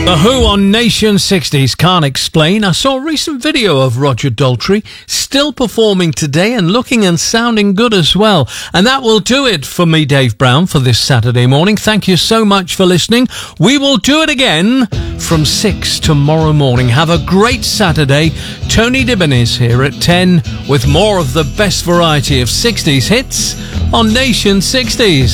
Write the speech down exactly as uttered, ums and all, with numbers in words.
The Who on Nation sixties Can't Explain. I saw a recent video of Roger Daltrey still performing today and looking and sounding good as well. And that will do it for me, Dave Brown, for this Saturday morning. Thank you so much for listening. We will do it again from six tomorrow morning. Have a great Saturday. Tony Dibben is here at ten with more of the best variety of sixties hits on Nation sixties.